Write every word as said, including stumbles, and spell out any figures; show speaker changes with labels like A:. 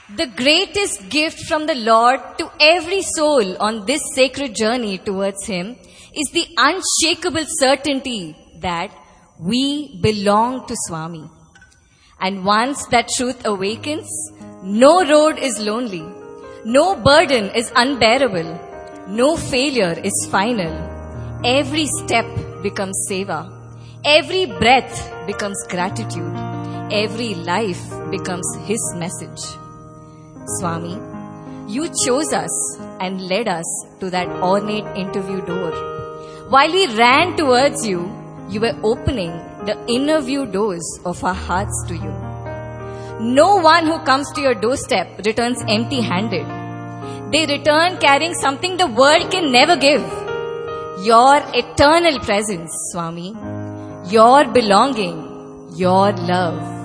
A: The greatest gift from the Lord to every soul on this sacred journey towards Him is the unshakable certainty that we belong to Swami. And once that truth awakens, no road is lonely, no burden is unbearable, no failure is final. Every step becomes seva, every breath becomes gratitude, every life becomes His message. Swami, you chose us and led us to that ornate interview door. While we ran towards you, you were opening the inner view doors of our hearts to you. No one who comes to your doorstep returns empty-handed. They return carrying something the world can never give. Your eternal presence, Swami. Your belonging, your love.